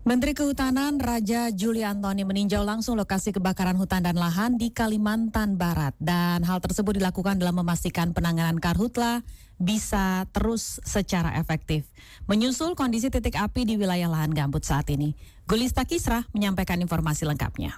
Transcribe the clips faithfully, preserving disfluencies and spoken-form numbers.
Menteri Kehutanan Raja Juli Antoni meninjau langsung lokasi kebakaran hutan dan lahan di Kalimantan Barat. Dan hal tersebut dilakukan dalam memastikan penanganan karhutla bisa terus secara efektif. Menyusul kondisi titik api di wilayah lahan gambut saat ini. Gulista Kisra menyampaikan informasi lengkapnya.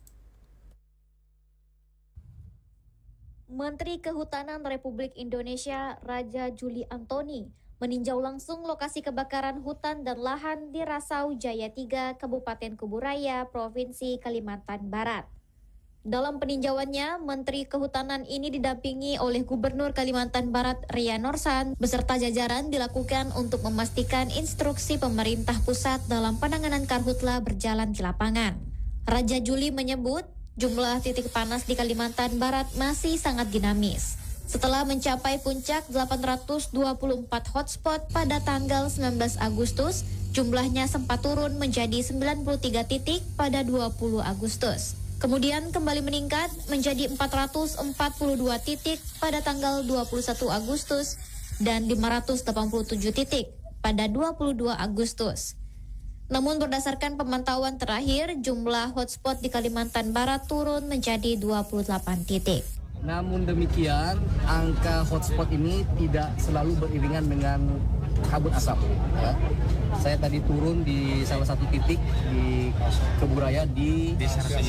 Menteri Kehutanan Republik Indonesia Raja Juli Antoni meninjau langsung lokasi kebakaran hutan dan lahan di Rasau Jaya tiga, Kabupaten Kuburaya, Provinsi Kalimantan Barat. Dalam peninjauannya, Menteri Kehutanan ini didampingi oleh Gubernur Kalimantan Barat Ria Norsan beserta jajaran dilakukan untuk memastikan instruksi pemerintah pusat dalam penanganan karhutla berjalan di lapangan. Raja Juli menyebut jumlah titik panas di Kalimantan Barat masih sangat dinamis. Setelah mencapai puncak delapan ratus dua puluh empat hotspot pada tanggal sembilan belas Agustus, jumlahnya sempat turun menjadi sembilan puluh tiga titik pada dua puluh Agustus. Kemudian kembali meningkat menjadi empat ratus empat puluh dua titik pada tanggal dua puluh satu Agustus dan lima ratus delapan puluh tujuh titik pada dua puluh dua Agustus. Namun berdasarkan pemantauan terakhir, jumlah hotspot di Kalimantan Barat turun menjadi dua puluh delapan titik. Namun demikian, angka hotspot ini tidak selalu beriringan dengan kabut asap. Ya. Saya tadi turun di salah satu titik di Kuburaya di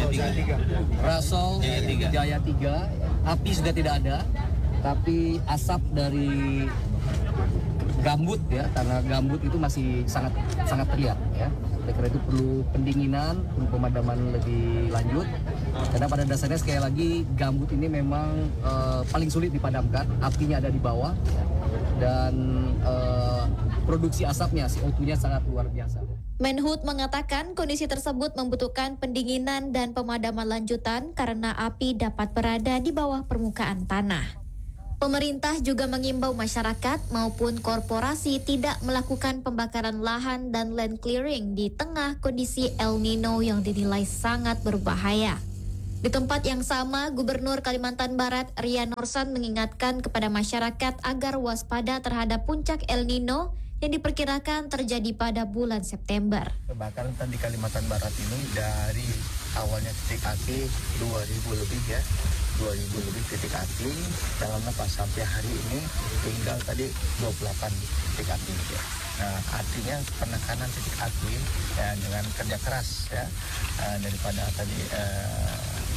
Rasau Jaya tiga. Api sudah tidak ada, tapi asap dari gambut ya, karena gambut itu masih sangat sangat terlihat ya. Oleh karena itu perlu pendinginan, perlu pemadaman lebih lanjut. Karena pada dasarnya sekali lagi gambut ini memang uh, paling sulit dipadamkan, apinya ada di bawah ya. Dan uh, produksi asapnya, C O dua-nya sangat luar biasa. Menhub mengatakan kondisi tersebut membutuhkan pendinginan dan pemadaman lanjutan karena api dapat berada di bawah permukaan tanah. Pemerintah juga mengimbau masyarakat maupun korporasi tidak melakukan pembakaran lahan dan land clearing di tengah kondisi El Nino yang dinilai sangat berbahaya. Di tempat yang sama, Gubernur Kalimantan Barat Ria Norsan mengingatkan kepada masyarakat agar waspada terhadap puncak El Nino yang diperkirakan terjadi pada bulan September. Kebakaran di Kalimantan Barat ini dari awalnya titik api dua ribu lebih ya, dua ribu lebih titik api, dalam pas sampai hari ini tinggal tadi dua puluh delapan titik api ya. Nah, artinya penekanan titik api ya dengan kerja keras ya uh, daripada tadi uh,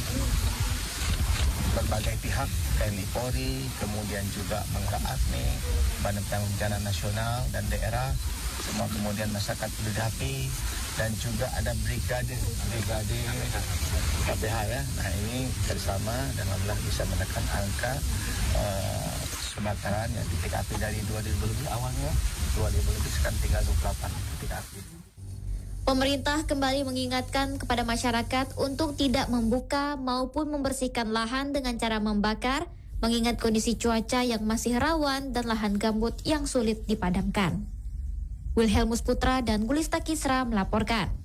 berbagai pihak, T N I Polri, kemudian juga Mengra Admi, Badan Penanggulangan Bencana Nasional dan daerah, semua kemudian masyarakat peduli api, dan juga ada brigade, brigade K B H ya. Nah ini bersama dan alhamdulillah bisa menekan angka uh, kebakaran ya, titik api dari dua ribu lebih awalnya, dua ribu lebih sekarang tinggal dua puluh delapan titik api. Pemerintah kembali mengingatkan kepada masyarakat untuk tidak membuka maupun membersihkan lahan dengan cara membakar, mengingat kondisi cuaca yang masih rawan dan lahan gambut yang sulit dipadamkan. Wilhelmus Putra dan Gulista Kisra melaporkan.